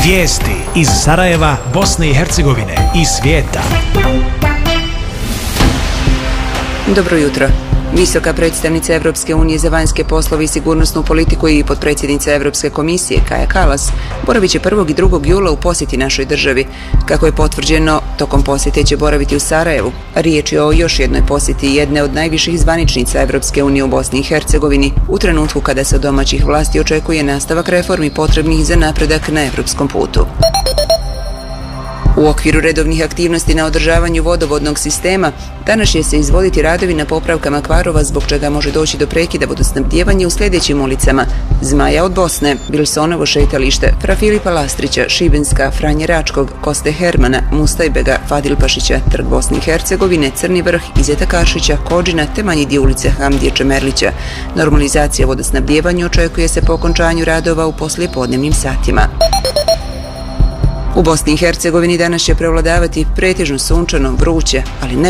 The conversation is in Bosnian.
Vijesti iz Sarajeva, Bosne i Hercegovine i svijeta. Dobro jutro. Visoka predstavnica Evropske unije za vanjske poslove i sigurnosnu politiku i potpredsjednica Evropske komisije Kaja Kallas boravit će 1. i 2. jula u posjeti našoj državi. Kako je potvrđeno, tokom posjete će boraviti u Sarajevu. Riječ je o još jednoj posjeti jedne od najviših zvaničnica Evropske unije u Bosni i Hercegovini u trenutku kada se od domaćih vlasti očekuje nastavak reformi potrebnih za napredak na evropskom putu. U okviru redovnih aktivnosti na održavanju vodovodnog sistema danas će se izvoditi radovi na popravkama kvarova zbog čega može doći do prekida vodosnabdijevanja u sljedećim ulicama: Zmaja od Bosne, Bilsonovo šetalište, Fra Filipa Lastrića, Šibenska, Franje Račkog, Koste Hermana, Mustajbega, Fadilpašića, Trg Bosne i Hercegovine, Crni vrh, Izeta Kašića, Kodžina te manji dio ulice Hamdije Čemerlića. Normalizacija vodosnabdijevanja očekuje se po okončanju radova u poslijepodnevnim satima. U Bosni i Hercegovini danas će prevladavati pretežno sunčano, vruće, ali ne